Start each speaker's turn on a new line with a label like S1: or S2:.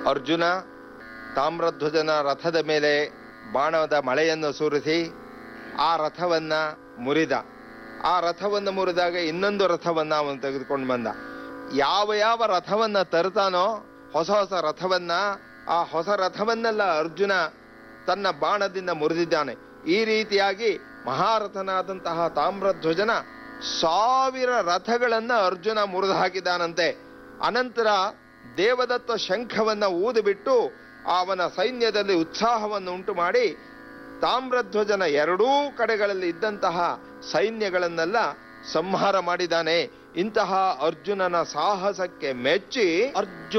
S1: ಅರ್ಜುನ ತಾಮ್ರಧ್ವಜನ ರಥದ ಮೇಲೆ ಬಾಣದ ಮಳೆಯನ್ನು ಸುರಿಸಿ ಆ ರಥವನ್ನ ಮುರಿದ. ಆ ರಥವನ್ನು ಮುರಿದಾಗ ಇನ್ನೊಂದು ರಥವನ್ನ ಅವನು ತೆಗೆದುಕೊಂಡು ಬಂದ. ಯಾವ ರಥವನ್ನ ತರ್ತಾನೋ ಹೊಸ ಹೊಸ ರಥವನ್ನ, ಆ ಹೊಸ ರಥವನ್ನೆಲ್ಲ ಅರ್ಜುನ ತನ್ನ ಬಾಣದಿಂದ ಮುರಿದಿದ್ದಾನೆ. ಈ ರೀತಿಯಾಗಿ ಮಹಾರಥನಾದಂತಹ ತಾಮ್ರಧ್ವಜನ 1000 ರಥಗಳನ್ನ ಅರ್ಜುನ ಮುರಿದು ಹಾಕಿದ್ದಾನಂತೆ. ಅನಂತರ ದೇವದತ್ತ ಶಂಖವನ್ನ ಊದಿಬಿಟ್ಟು ಅವನ ಸೈನ್ಯದಲ್ಲಿ ಉತ್ಸಾಹವನ್ನು ಉಂಟು ಮಾಡಿ ತಾಮ್ರಧ್ವಜನ ಎರಡೂ ಕಡೆಗಳಲ್ಲಿ ಇದ್ದಂತಹ ಸೈನ್ಯಗಳನ್ನೆಲ್ಲ ಸಂಹಾರ ಮಾಡಿದ್ದಾನೆ. ಇಂತಹ ಅರ್ಜುನನ ಸಾಹಸಕ್ಕೆ ಮೆಚ್ಚಿ